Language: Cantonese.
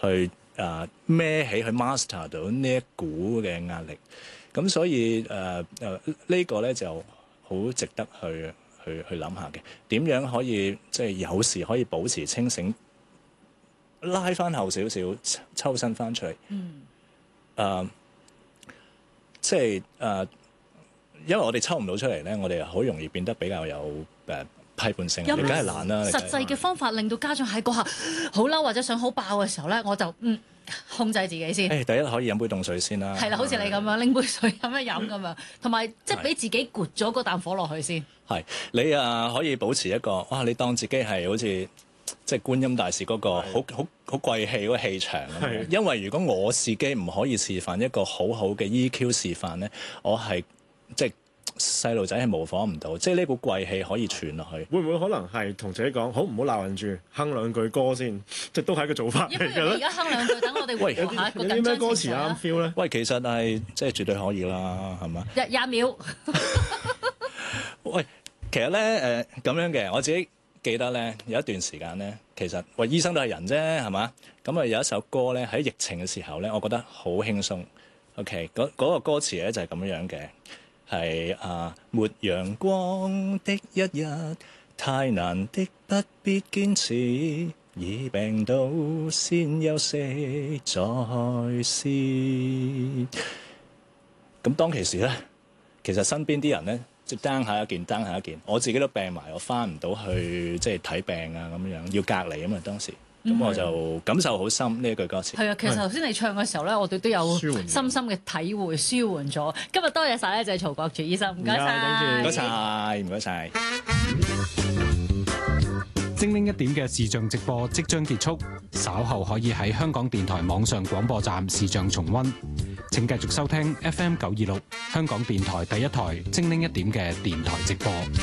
去孭起去 master 到呢一股嘅壓力。咁所以呢個咧就好值得去諗下嘅，點樣可以即係有時可以保持清醒，拉翻後少少，抽身翻出嚟。即係因為我哋抽唔到出嚟咧，我哋好容易變得比較有批判性， 有梗係難啦。 實際嘅方法令到家長喺嗰下好嬲或者想好爆嘅時候咧，我就控制自己先。 第一可以飲杯凍水先啦。 係啦，好似你咁樣拎杯水咁樣飲咁樣，同埋即係俾自己撥咗嗰啖火落去先。 係你可以保持一個你當自己係好似即係觀音大士嗰個好貴氣嗰個氣場咁樣。因為如果我自己唔可以示範一個好好嘅 EQ 示範咧，我係即係細路仔係模仿唔到，即係呢股貴氣可以傳落去。 會唔會可能係同自己講好唔好鬧人住，哼兩句歌先，即係都係一個做法嚟嘅咧？ 而家哼兩句，等我哋回顧下一個緊張情緒。 有啲咩歌詞啱 feel 咧？ 喂，其實係即係絕對可以啦，係嘛 ？20秒。 喂，其實咧咁樣嘅，我自己記得咧有一段時間咧，其實醫生都係人啫，係嘛？咁有一首歌咧喺疫情嘅時候咧，我覺得好輕鬆。OK， 嗰個歌詞咧就係咁樣嘅。係沒陽光的一日，太難的不必堅持，已病到先休息再試。咁當其時咧，其實身邊啲人咧，即係 down 下一件 down 下一件，我自己都病埋，我翻唔到去即係睇病啊咁樣，要隔離啊嘛當時。咁我就感受好深呢一句歌詞。 係啊，其實頭先你唱嘅時候咧，我哋都有深深嘅體會，舒緩咗。今日多謝晒咧，就係曹國柱醫生，唔該晒， 唔該晒，唔該晒。 精靈一點嘅視像直播即將結束，稍後可以喺香港電台網上廣播站視像重溫。請繼續收聽 FM 926香港電台第一台精靈一點嘅電台直播。